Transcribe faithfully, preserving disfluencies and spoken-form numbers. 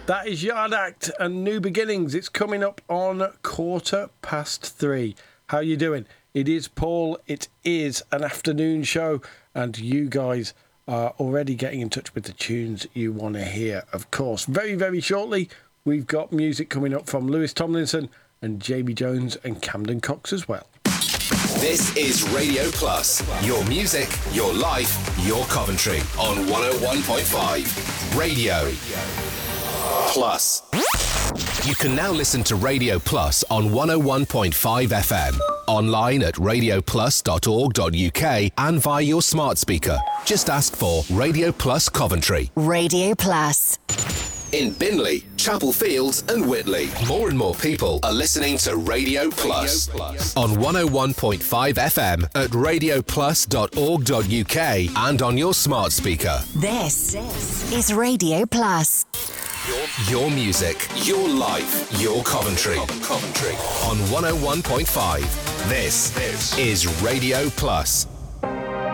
That is Yard Act and New Beginnings. It's coming up on quarter past three. How you doing? It is Paul. It is an afternoon show, and you guys are already getting in touch with the tunes you want to hear, of course. Very, very shortly, we've got music coming up from Lewis Tomlinson and Jamie Jones and Camden Cox as well. This is Radio Plus. Your music, your life, your Coventry on one oh one point five. Radio Plus. You can now listen to Radio Plus on one oh one point five F M, online at radio plus dot org dot U K and via your smart speaker. Just ask for Radio Plus Coventry. Radio Plus. In Binley, Chapel Fields and Whitley, more and more people are listening to Radio Plus, Radio Plus. On one oh one point five F M at radio plus dot org dot U K and on your smart speaker. This is Radio Plus. Your, your music, your life, your Coventry. Coventry. On one oh one point five. This, this is Radio Plus.